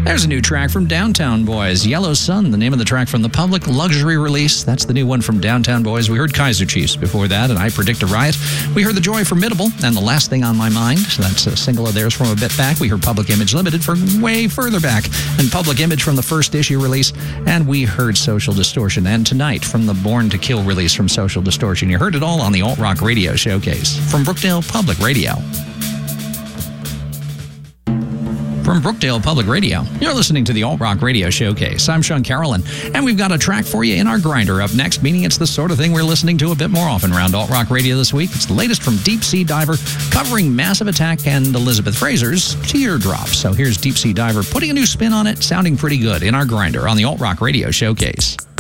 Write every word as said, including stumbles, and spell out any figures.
There's a new track from Downtown Boys. Yellow Sun, the name of the track from the Public Luxury release. That's the new one from Downtown Boys. We heard Kaiser Chiefs before that, and I Predict a Riot. We heard The Joy Formidable, and The Last Thing on My Mind. That's a single of theirs from a bit back. We heard Public Image Limited from way further back, and Public Image from the first issue release. And we heard Social Distortion, and Tonight from the Born to Kill release from Social Distortion. You heard it all on the Alt Rock Radio Showcase from Brookdale Public Radio. From Brookdale Public Radio, you're listening to the Alt Rock Radio Showcase. I'm Sean Carolyn, and we've got a track for you in our grinder up next, meaning it's the sort of thing we're listening to a bit more often around Alt Rock Radio this week. It's the latest from Deep Sea Diver, covering Massive Attack and Elizabeth Fraser's Teardrop. So here's Deep Sea Diver putting a new spin on it, sounding pretty good in our grinder on the Alt Rock Radio Showcase.